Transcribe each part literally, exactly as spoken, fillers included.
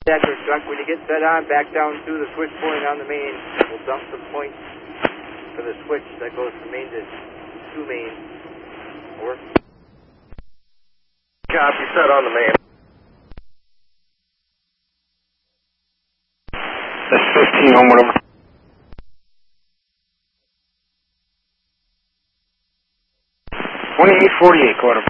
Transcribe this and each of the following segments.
Dispatcher truck, when you get set on, back down to the switch point on the main. We'll dump some points for the switch that goes from main to two main. Over. Copy, set on the main. That's fifteen on whatever. twenty-eight forty-eight, quarter.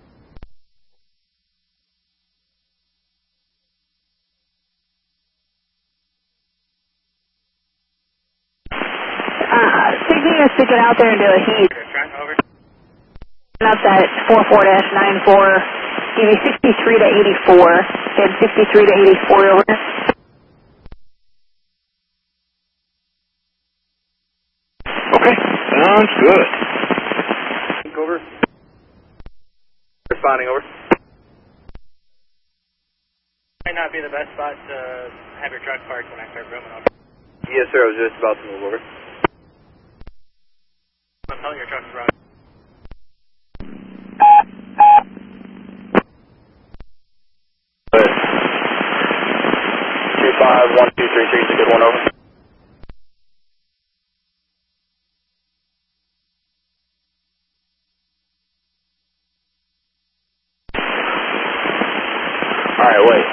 Uh, thinking us to get out there and do a heat. Over. Up that four four dash nine four, give you sixty-three to eighty-four, and sixty-three to eighty-four over. Okay, sounds good. Over. Responding, over. Might not be the best spot to have your truck parked when I start booming over. Yes, sir, I was just about to move over. I'm telling your truck's running. two five one two three three to get one over. Alright, wait.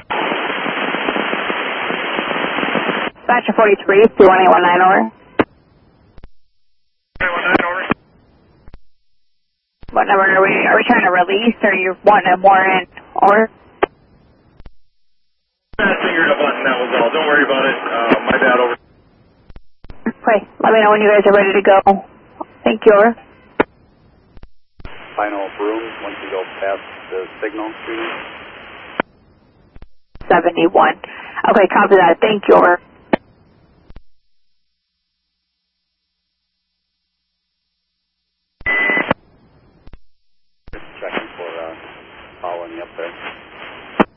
Dispatcher forty-three, two one eight one nine over. What number are we, are we trying to release, or you wanting more in, over? I fingered a button, that was all. Don't worry about it. Uh, my bad, over. Okay, let me know when you guys are ready to go. Thank you, over. Final broom once you go past the signal shooting. seventy-one. Okay, copy that. Thank you, over. Just checking for uh, following you up there.